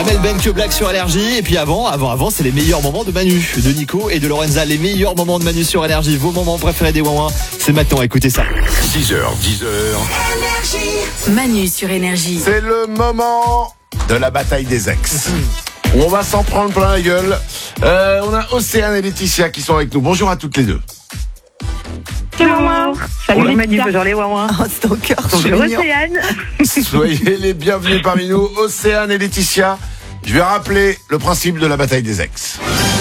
Amel Ben Black sur Énergie. Et puis avant, c'est les meilleurs moments de Manu, de Nico et de Lorenza. Les meilleurs moments de Manu sur Énergie. Vos moments préférés des Wouin. C'est maintenant, écoutez ça. 6h, 10h. Manu sur Énergie. C'est le moment de la bataille des ex. On va s'en prendre plein la gueule. On a Océane et Laetitia qui sont avec nous. Bonjour à toutes les deux. Bonjour. Salut Manu, bonjour les Wouin. Oh, c'est ton cœur. Bonjour Océane. Soyez les bienvenus parmi nous, Océane et Laetitia. Je vais rappeler le principe de la bataille des ex.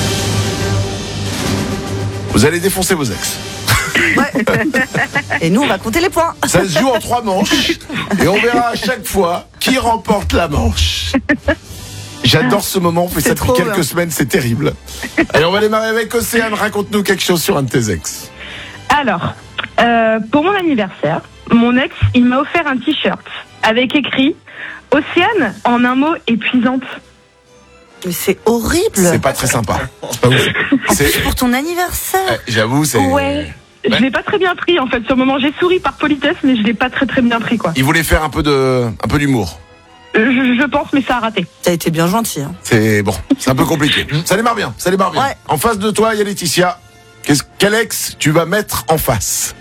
Vous allez défoncer vos ex. Ouais. Et nous, on va compter les points. Ça se joue en 3 manches et on verra à chaque fois qui remporte la manche. J'adore ce moment, on fait ça depuis quelques semaines, c'est terrible. Allez, on va démarrer avec Océane. Raconte-nous quelque chose sur un de tes ex. Alors, pour mon anniversaire, mon ex, il m'a offert un t-shirt avec écrit Océane, en un mot, épuisante. Mais c'est horrible. C'est pas très sympa. C'est pas ouf. C'est pour ton anniversaire. J'avoue, c'est... Ouais. Je l'ai pas très bien pris en fait. Sur le moment, j'ai souri par politesse, mais je l'ai pas très bien pris quoi. Il voulait faire un peu d'humour. Je pense, mais ça a raté. T'as été bien gentil. Hein. C'est bon, c'est un peu compliqué. Ça démarre bien. Ouais. En face de toi, il y a Laetitia. Quel ex tu vas mettre en face?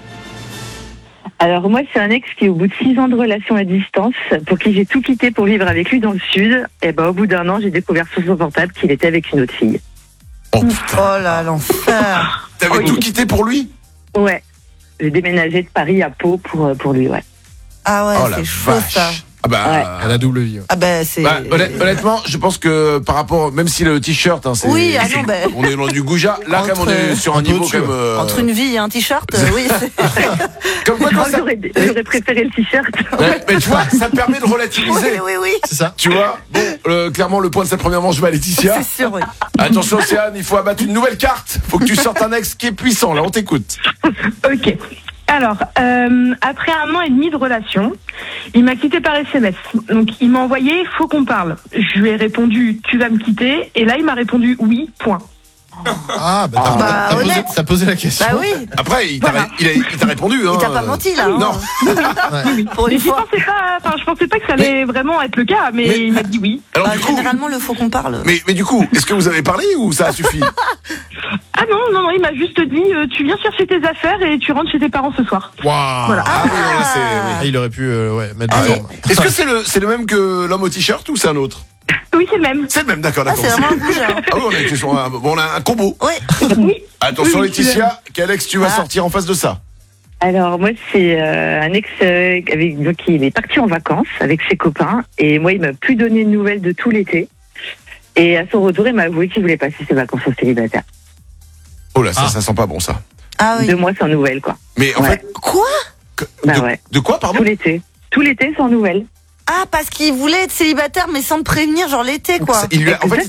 Alors moi, c'est un ex qui, au bout de 6 ans de relation à distance, pour qui j'ai tout quitté pour vivre avec lui dans le sud, et au bout d'1 an, j'ai découvert sur son portable qu'il était avec une autre fille. Oh putain. Oh là, l'enfer. T'avais tout quitté pour lui? Ouais. J'ai déménagé de Paris à Pau pour lui, ouais. Ah ouais, Oh la c'est chaud vache. ça. Ah bah, Ouais. À la double vie. Ouais. Ah bah c'est... honnêtement, je pense que par rapport, même si le t-shirt, hein, c'est, Oui, ah non, bah... on est dans du goujat. Là, quand même, on est sur un niveau au-dessus, comme. Entre une vie et un t-shirt, oui. Comme quoi, Moi, ça... j'aurais préféré le t-shirt. Ouais, mais tu vois, ça permet de relativiser. Oui. C'est ça. Tu vois, bon, clairement, le point de cette première manche va à Laetitia. C'est sûr, oui. Attention, Océane, il faut abattre une nouvelle carte. Faut que tu sortes un ex qui est puissant. Là, on t'écoute. Ok. Alors, après 1 an et demi de relation, il m'a quitté par SMS. Donc, il m'a envoyé « Faut qu'on parle ». Je lui ai répondu « Tu vas me quitter ?» Et là, il m'a répondu « Oui, point ». Ah, bah, t'as posé la question. Bah oui. Après, il t'a répondu. Hein. Il t'a pas menti là. Non. Pour Mais une fois. je pensais pas que ça allait vraiment être le cas, mais il m'a dit oui. Alors, Bah, du coup, généralement, le faut qu'on parle. mais du coup, est-ce que vous avez parlé ou ça a suffi? Ah non, il m'a juste dit tu viens chercher tes affaires et tu rentres chez tes parents ce soir. Waouh. Voilà. Ah oui, non, là, c'est. Oui. Ah, il aurait pu mettre Ah, des ordres. est-ce que c'est le même que l'homme au t-shirt ou c'est un autre? Oui, c'est le même. C'est le même, d'accord. Ah, c'est vraiment un bougeur. Ah oui, on a un combo. Oui. Oui. Attention, Oui, Laetitia, quel ex tu vas sortir en face de ça? Alors moi, c'est un ex donc il est parti en vacances avec ses copains, et moi, il m'a plus donné de nouvelles de tout l'été. Et à son retour, il m'a avoué qu'il voulait passer ses vacances en célibataire. Oh là, ça sent pas bon, ça. Ah oui. 2 mois sans nouvelles, quoi. Mais en Ouais. fait, Quoi? Ouais. de quoi, pardon? Tout l'été sans nouvelles. Ah, parce qu'il voulait être célibataire mais sans te prévenir, genre l'été quoi. Il lui a, en fait,